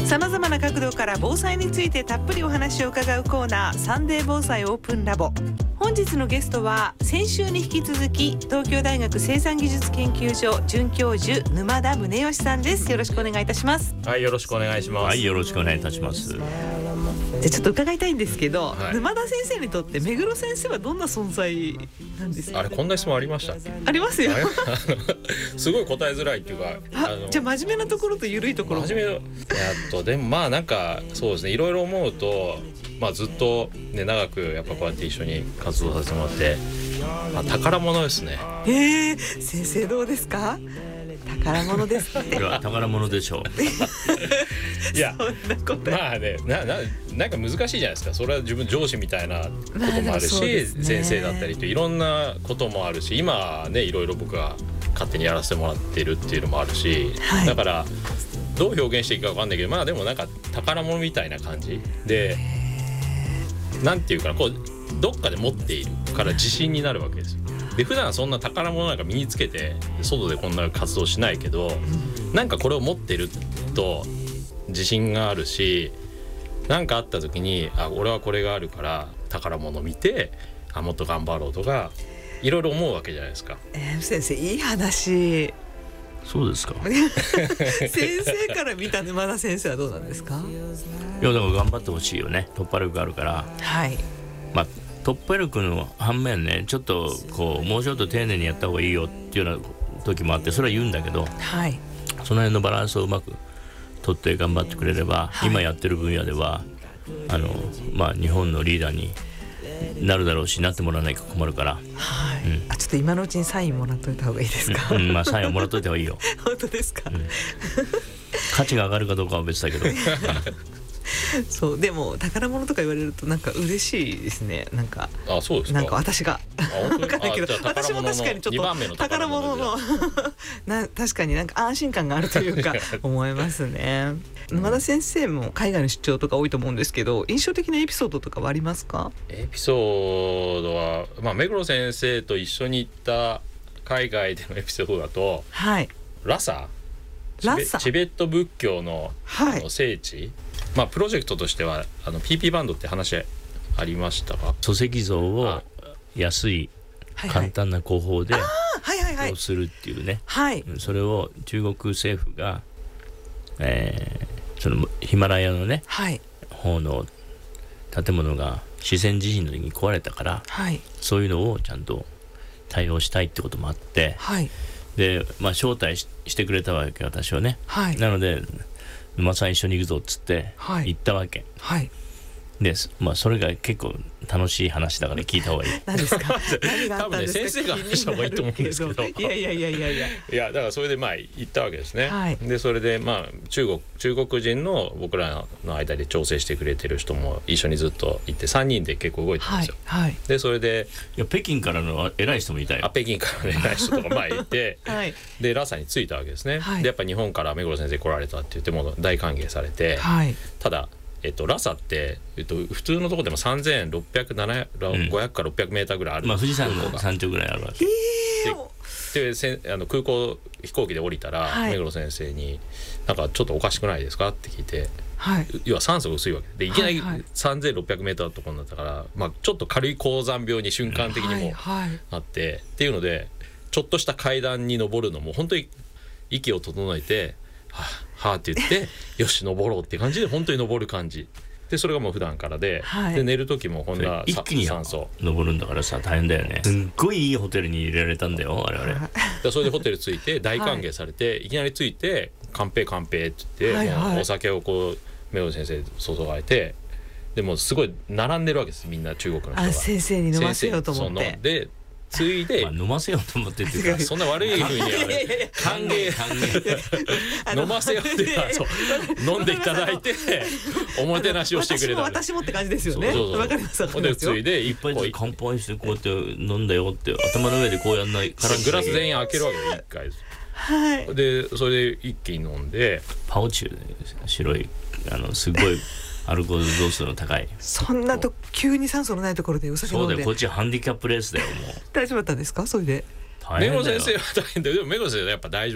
さまざまな角度から防災についてたっぷりお話を伺うコーナー、サンデー防災オープンラボ。本日のゲストは先週に引き続き東京大学生産技術研究所准教授沼田宗義さんです。よろしくお願いいたします。 はい、よろしくお願いします。 はい、よろしくお願いいたします。 じゃあちょっと伺いたいんですけど、 はい、 沼田先生にとって目黒先生はどんな存在なんですか？ あれ、こんな質問ありましたっけ？ ありますよ。 すごい答えづらいっていうか、 じゃあ真面目なところと緩いところ。 真面目でもまあなんかそうですね、いろいろ思うと、ずっとね長くやっぱこうやって一緒に活動させてもらって、宝物ですね。 先生どうですか？宝物ですって。 宝物でしょう。 いや、 そんなことまあね、なんか難しいじゃないですか。それは自分上司みたいなこともあるし、先生だったりといろんなこともあるし、今ねいろいろ僕が勝手にやらせてもらってるっていうのもあるし、 はい、 だからどう表現していいか分かんないけど、でもなんか宝物みたいな感じで、なんていうかな、こうどっかで持っているから自信になるわけですよ。で、普段そんな宝物なんか身につけて外でこんな活動しないけど、なんかこれを持ってると自信があるし、なんかあった時に俺はこれがあるから宝物見てもっと頑張ろうとかいろいろ思うわけじゃないですか。 先生いい話。 そうですか。 先生から見た沼田先生はどうなんですか？ いや、でも頑張ってほしいよね。突破力があるから、 はい、 突破力の反面ね、ちょっとこうもうちょっと丁寧にやった方がいいよっていうような時もあって、それは言うんだけど、 はい、 その辺のバランスをうまく取って頑張ってくれれば、今やってる分野では日本のリーダーになるだろうし、なってもらわないと困るから、 はい、ちょっと今のうちにサインもらっといた方がいいですか？ サインをもらっといた方がいいよ。 本当ですか？ 価値が上がるかどうかは別だけどそう、でも宝物とか言われるとなんか嬉しいですね。なんかそうですか。 なんか私が分かんないけど、私も確かにちょっと宝物の確かになんか安心感があるというか思いますね。沼田先生も海外の出張とか多いと思うんですけど、印象的なエピソードとかはありますか？ エピソードは、目黒先生と一緒に行った海外でのエピソードだと、 はい、 ラサチベット仏教の、聖地、プロジェクトとしてはPP バンドって話ありましたか？ 礎石像を安い簡単な工法で要するっていうね、それを中国政府が、そのヒマラヤのね、方の建物が四川地震の時に壊れたから、そういうのをちゃんと対応したいってこともあって、で、招待 してくれたわけ、私はね、なので沼さん一緒に行くぞっつって行ったわけ、で、それが結構楽しい話だから聞いた方がいい。 何ですか？何があったんですか？ 多分ね、先生が話した方がいいと思うんですけどいやだからそれで行ったわけですね、でそれで中国人の僕らの間で調整してくれてる人も一緒にずっと行って3人で結構動いてたんですよ、でそれで北京からの偉い人もいたよ。 北京からの偉い人とかいてでラサに着いたわけですね、でやっぱ日本から目黒先生来られたって言っても大歓迎されて、ただラサって、普通のところでも3600、500から600メーターぐらいある、 富士山の山頂ぐらいあるわけで、空港飛行機で降りたら、目黒先生になんかちょっとおかしくないですかって聞いて、要は酸素が薄いわけで、いきなり3600メーターのところになったから、ちょっと軽い高山病に瞬間的にもあって、っていうのでちょっとした階段に登るのも本当に息を整えてはぁって言ってよし登ろうって感じで本当に登る感じで、それがもう普段からで、で寝る時もこんな一気に酸素登るんだからさ、大変だよね。すっごいいいホテルに入れられたんだよ我々。 それでホテル着いて大歓迎されて、いきなり着いて乾杯乾杯って言って、もうお酒をこう目黒先生注がれて、でもすごい並んでるわけです、みんな中国の人が。 先生に飲ませようと思って。 でついで、 飲ませようと思ってっていうか、 そんな悪い風には歓迎飲ませようっていうのは飲んでいただいておもてなしをしてくれた。 私もって感じですよね。わかります。 でついで一杯ずつ乾杯してこうやって飲んだよって頭の上でこうやんないからグラス全員開けるわけで1回です。でそれで一気に飲んで、 パオチュで白いすごいアルコール度数の高い、 そんなと急に酸素のないところでお酒飲んで。 そうだよ、こっちハンディキャップレースだよ。もう大丈夫だったんですか？それで目黒先生は大変だけど、目黒先生はやっぱ大丈夫なんですよ。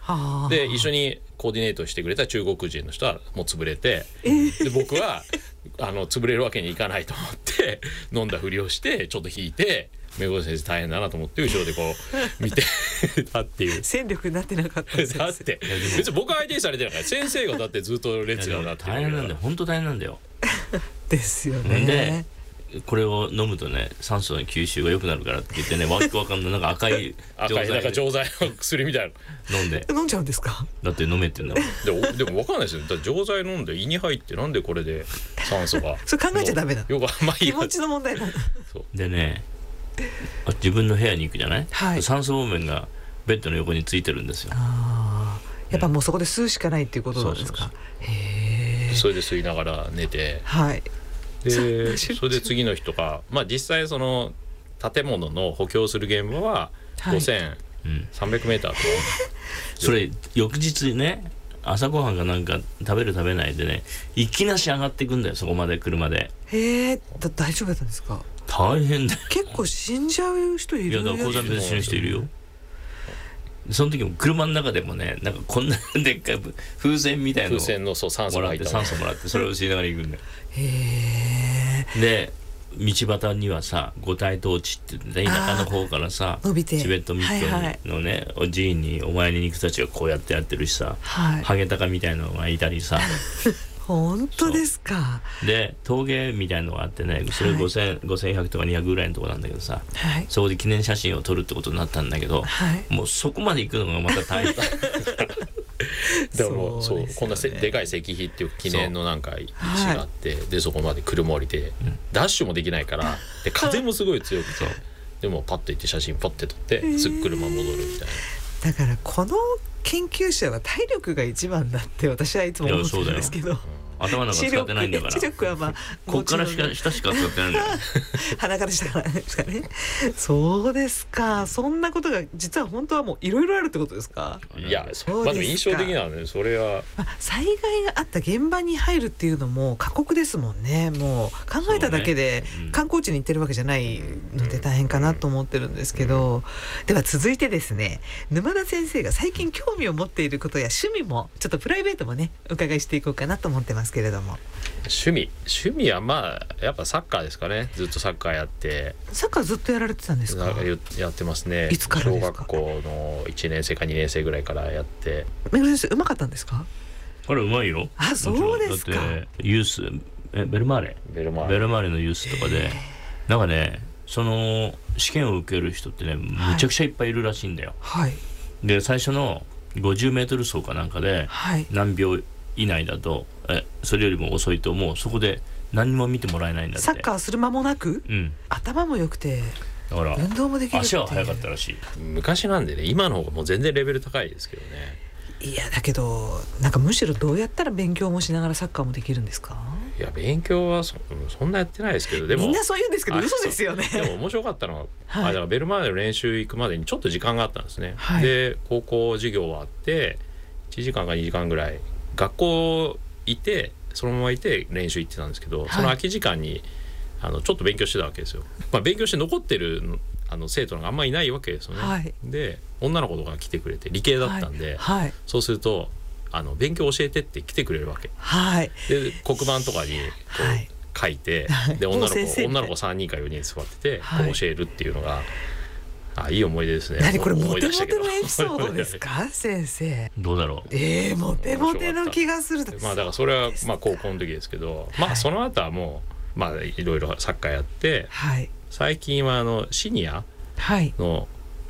で一緒にコーディネートしてくれた中国人の人はもう潰れて、で僕は潰れるわけにいかないと思って飲んだふりをしてちょっと引いて、目黒先生大変だなと思って後ろでこう見てたっていう戦力になってなかったんです。 だって別に僕は相手にされてないから、先生がだってずっと列がなってる。 大変なんだよ、本当大変なんだよですよね。 でこれを飲むとね、酸素の吸収が良くなるからって言ってね、わけわかんないなんか赤い錠剤の薬みたいな飲んじゃうんですか。 だって飲めって言うんだもん。でもわかんないですよ。だから錠剤飲んで胃に入ってなんでこれで酸素がそれ考えちゃダメだ。気持ちの問題なの。 でね、自分の部屋に行くじゃない、 はい、 酸素ボンベンがベッドの横についてるんですよ。 やっぱもうそこで吸うしかないっていうことなんですか。 それで吸いながら寝て、 はい、 でそれで次の日とか、実際その建物の補強する現場は5300メーターとか、 それ翌日ね、朝ごはんがなんか食べる食べないでね、いきなし上がっていくんだよ、そこまで車で。 大丈夫だったんですか。 大変だよ。 結構死んじゃう人いる。 いやだから高山病で死ぬ人いるよ。その時も車の中でもね、なんかこんなでっかい風船みたいなのを酸素もらってそれを吸いながら行くんだよ。で道端にはさ、五体統治って言って田舎の方からさ、チベット密教のね、お寺院にお参りに行く人たちがこうやってやってるしさ、ハゲタカみたいなのがいたりさ本当ですか。 で峠みたいなのがあってね、それ5100とか200ぐらいのところなんだけどさ、そこで記念写真を撮るってことになったんだけど、もうそこまで行くのがまた大変でもそうこんなでかい石碑っていう記念のなんか位置があって、でそこまで車降りて、ダッシュもできないから、で風もすごい強くて、でもパッと行って写真パッて撮ってすぐ車戻るみたいな。 だからこの研究者は体力が一番だって私はいつも思ってるんですけど、 頭なんか使ってないんだから。 知力はこっから下しか使ってないんだよ鼻から下からですかね。そうですか。そんなことが実は本当はもういろいろあるってことですか。 いや、でも印象的なので、それは災害があった現場に入るっていうのも過酷ですもんね。もう考えただけで観光地に行ってるわけじゃないので大変かなと思ってるんですけど、では続いてですね、沼田先生が最近興味を持っていることや趣味もちょっとプライベートもねお伺いしていこうかなと思ってますけれども。 趣味はやっぱサッカーですかね。ずっとサッカーやって。 サッカーずっとやられてたんですか。 やってますね。 いつからですか。 小学校の1年生か2年生ぐらいからやって。 目黒先生うまかったんですか。 これうまいよ。 そうですか。 だってユースベルマーレのユースとかでなんかね、その試験を受ける人ってね、むちゃくちゃいっぱいいるらしいんだよ。で最初の50メートル走かなんかで何秒以内だと、それよりも遅いともうそこで何も見てもらえないんだって。 サッカーする間もなく、頭も良くてだから運動もできるって。 足は速かったらしい。 昔なんでね、今の方がもう全然レベル高いですけどね。 いやだけどなんかむしろどうやったら勉強もしながらサッカーもできるんですか。 いや勉強はそんなやってないですけど、でもみんなそう言うんですけど嘘ですよね。 でも面白かったのは、だからベルマーレの練習行くまでにちょっと時間があったんですね。で高校授業終わって1時間か2時間ぐらい学校いて、そのままいて練習行ってたんですけど、その空き時間にちょっと勉強してたわけですよ。勉強して残ってる生徒があんまりいないわけですよね。で女の子とかが来てくれて、理系だったんで、そうすると勉強教えてって来てくれるわけ。で黒板とかにこう書いて、で女の子3人か4人座っててこう教えるっていうのが、いい思い出ですね。 何これモテモテのエピソードですか先生。 どうだろう。 モテモテの気がする。 だからそれは高校の時ですけど、その後はもういろいろサッカーやって、最近はシニアの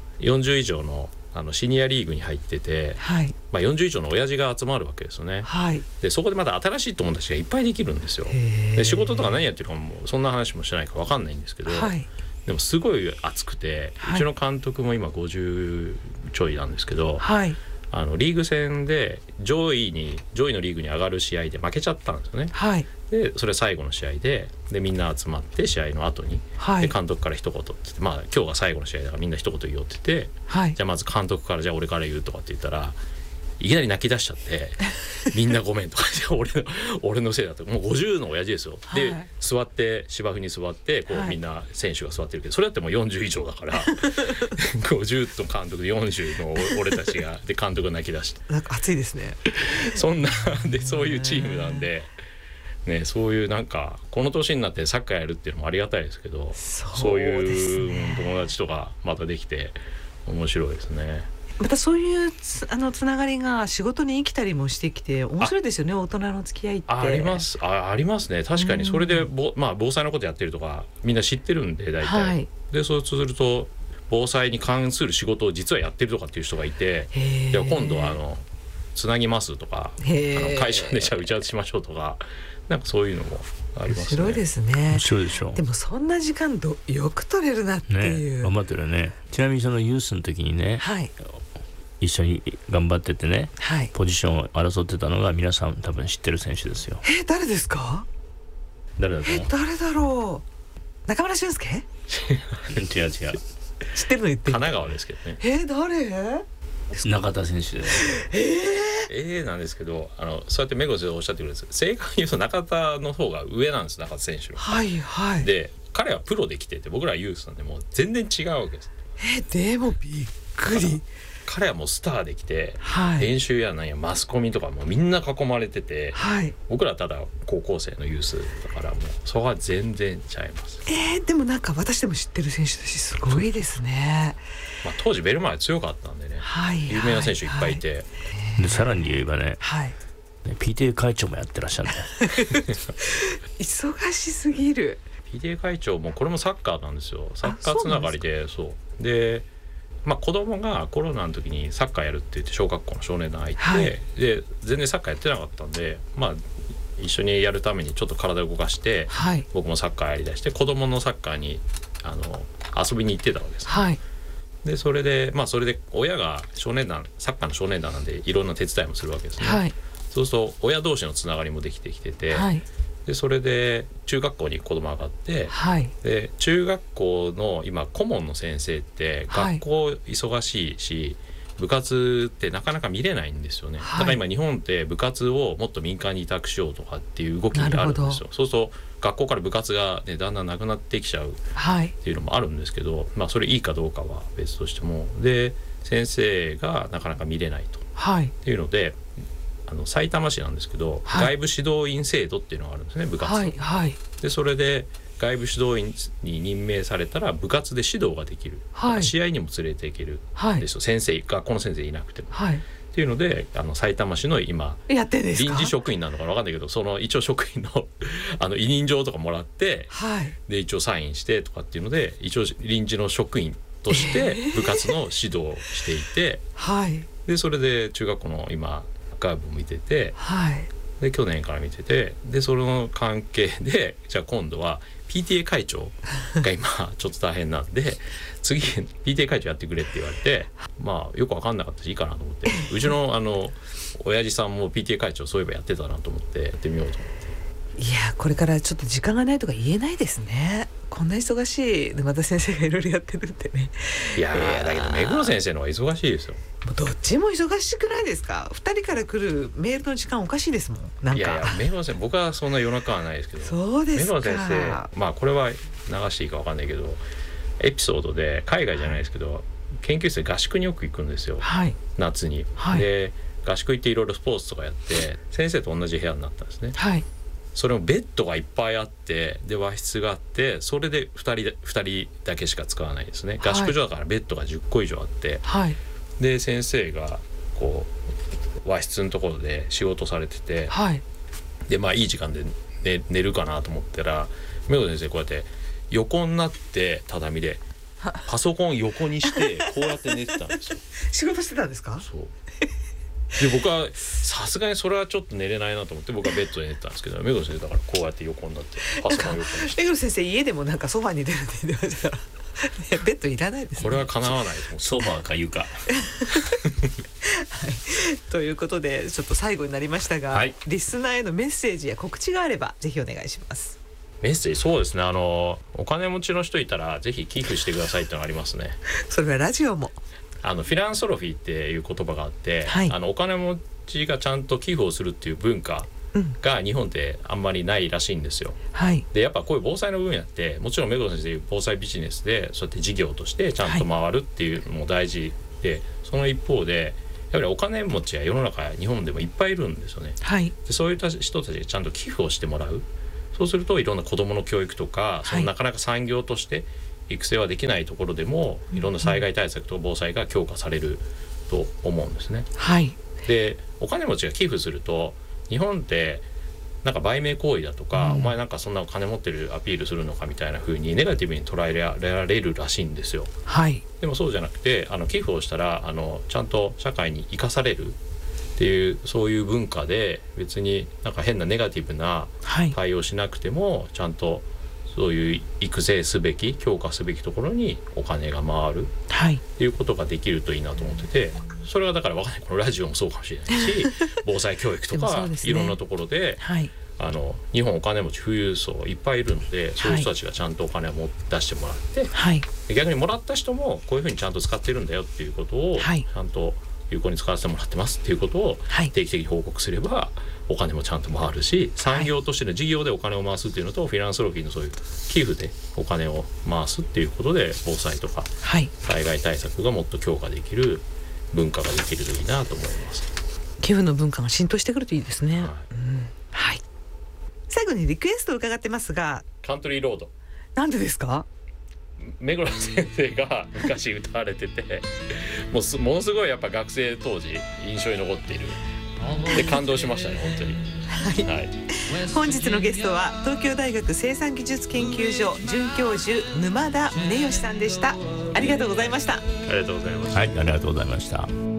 40以上のシニアリーグに入ってて、40以上の親父が集まるわけですよね。でそこでまた新しい友達がいっぱいできるんですよ。で仕事とか何やってるかもそんな話もしないか分かんないんですけど、でもすごい熱くて、うちの監督も今50ちょいなんですけど、リーグ戦で上位のリーグに上がる試合で負けちゃったんですよね。でそれ最後の試合でみんな集まって試合の後に、で監督から一言って言って、今日が最後の試合だからみんな一言言おうって言って、じゃあまず監督からじゃあ俺から言うとかって言ったら、 いきなり泣き出しちゃってみんなごめんとか俺のせいだと、もう50の親父ですよ、はい、で座って芝生に座ってこう、はい、みんな選手が座ってるけど、それだってもう40以上だから50と監督で40の俺たちがで監督が泣き出してなんか熱いですねそんなでそういうチームなんで、ね、そういうなんかこの年になってサッカーやるっていうのもありがたいですけど、そういう友達とかまたできて面白いですね。 またそういうつながりが仕事に生きたりもしてきて面白いですよね。大人の付き合いってありますね。確かにそれで防災のことやってるとかみんな知ってるんで大体、はい、でそうすると防災に関する仕事を実はやってるとかっていう人がいて、で今度はつなぎますとか会社でじゃあ打ち合わせしましょうとか、なんかそういうのもありますね。 面白いですね。 面白いでしょ。 でもそんな時間よく取れるなっていう、 ね、頑張ってるね。ちなみにそのユースの時にね、はい、一緒に頑張っててね、はい、ポジションを争ってたのが皆さん多分知ってる選手ですよ。 誰ですか？ 誰だと思う？ 誰だろう？中村俊輔？ 違う知ってるの言って。 神奈川ですけどね。 誰？ 中田選手です。 なんですけど、そうやって目黒先生おっしゃってくるんですけど、正確に言うと中田の方が上なんです。中田選手は。 はいはい。 で彼はプロで来てて、僕らはユースなんでもう全然違うわけです。 でもびっくり。 彼はもうスターで来て、はい、練習やなんやマスコミとかもみんな囲まれてて、はい、僕らはただ高校生のユースだからもうそこは全然ちゃいます。 でもなんか私でも知ってる選手だしすごいですね。当時ベルマーレ強かったんでね、はい、有名な選手いっぱいいて、はい、 でさらに言えばね、はい、PTA 会長もやってらっしゃるね忙しすぎる。 PTA 会長もこれもサッカーなんですよ。サッカーつながりで、そうで子供がコロナの時にサッカーやるって言って小学校の少年団入って、はい、で全然サッカーやってなかったんで、一緒にやるためにちょっと体を動かして、はい、僕もサッカーやりだして子供のサッカーに遊びに行ってたわけです、はい、でそれで親が少年団サッカーの少年団なんでいろんな手伝いもするわけですね、はい、そうすると親同士のつながりもできてきてて、はい、でそれで中学校に子供上がって、はい、で中学校の今顧問の先生って学校忙しいし、部活ってなかなか見れないんですよね、はい、だから今日本って部活をもっと民間に委託しようとかっていう動きがあるんですよ。そうすると学校から部活が、ね、だんだんなくなってきちゃうっていうのもあるんですけど、それいいかどうかは別としても、で先生がなかなか見れないと、はい、っていうので埼玉市なんですけど、はい、外部指導員制度っていうのがあるんですね、部活、はいはい、でそれで外部指導員に任命されたら部活で指導ができる、はい、試合にも連れていけるんですよ、はい、先生学校の先生いなくても、はい、っていうので埼玉市の今やってんですか？ 臨時職員なのか分かんないけど、その一応職員の委任状とかもらって、はい、で一応サインしてとかっていうので一応臨時の職員として部活の指導をしていて、はい、でそれで中学校の今サッカー部見てて、はい、で去年から見てて、でその関係でじゃあ今度は PTA 会長が今ちょっと大変なんで次 PTA 会長やってくれって言われて、よく分かんなかったしいいかなと思って、うちの親父さんも PTA 会長そういえばやってたなと思ってやってみようと思って。 いやこれからちょっと時間がないとか言えないですね。こんな忙しい沼田先生がいろいろやってるってね。 いやだけど目黒先生の方が忙しいですよ。 どっちも忙しくないですか？2人から来るメールの時間おかしいですもん。なんかいや目黒先生、僕はそんな夜中はないですけど、 そうですか。 目黒先生これは流していいか分かんないけど、エピソードで海外じゃないですけど、研究室で合宿によく行くんですよ、はい、夏に、はい、で合宿行っていろいろスポーツとかやって先生と同じ部屋になったんですね、はい、それもベッドがいっぱいあって、で和室があって、それで2人だけしか使わないですね。合宿所だからベッドが10個以上あって、はい、で先生がこう和室のところで仕事されてて、はい、でいい時間で、寝るかなと思ったら目黒先生こうやって横になって畳でパソコン横にしてこうやって寝てたんですよ仕事してたんですか？ そうで僕はさすがにそれはちょっと寝れないなと思って僕はベッドで寝てたんですけど、目黒先生だからこうやって横になってパソコン横にして目黒先生家でもなんかソファに出るって言ってましたからベッドいらないですね。 これは叶わないと思う。 ソファか床はい、 ということでちょっと最後になりましたが、はい、リスナーへのメッセージや告知があればぜひお願いします。 メッセージ、そうですね、お金持ちの人いたらぜひ寄付してくださいってのがありますねそれはラジオもフィランソロフィーっていう言葉があって、はい、お金持ちがちゃんと寄付をするっていう文化が日本ってあんまりないらしいんですよ、はい、でやっぱこういう防災の分野ってもちろん目黒先生いう防災ビジネスでそうやって事業としてちゃんと回るっていうのも大事で、その一方でやっぱりお金持ちは世の中日本でもいっぱいいるんですよね、はい、でそういった人たちにちゃんと寄付をしてもらう。そうするといろんな子どもの教育とか、そのなかなか産業として育成はできないところでもいろんな災害対策と防災が強化されると思うんですね、はい、でお金持ちが寄付すると日本ってなんか売名行為だとか、お前なんかそんなお金持ってるアピールするのかみたいな風にネガティブに捉えられるらしいんですよ、はい、でもそうじゃなくて寄付をしたらちゃんと社会に生かされるっていうそういう文化で、別になんか変なネガティブな対応しなくても、ちゃんとそういう育成すべき強化すべきところにお金が回るっていうことができるといいなと思ってて、それはだから分かんない、このラジオもそうかもしれないし防災教育とかいろんなところで、はい、日本お金持ち富裕層いっぱいいるので、そういう人たちがちゃんとお金を出してもらって、はい、逆にもらった人もこういうふうにちゃんと使ってるんだよっていうことを、はい、ちゃんと有効に使わせてもらってますっていうことを定期的に報告すれば、お金もちゃんと回るし、産業としての事業でお金を回すっていうのと、フィランソロフィーのそういう寄付でお金を回すっていうことで、防災とか災害対策がもっと強化できる文化ができるといいなと思います。 寄付の文化が浸透してくるといいですね、はい、はい、最後にリクエストを伺ってますが、 カントリーロード。 なんでですか？ 目黒先生が昔歌われててものすごいやっぱ学生当時印象に残っているで、感動しましたね本当に、はいはい、 本日のゲストは東京大学生産技術研究所准教授沼田宗義さんでした。ありがとうございました。 ありがとうございました。 はい、ありがとうございました。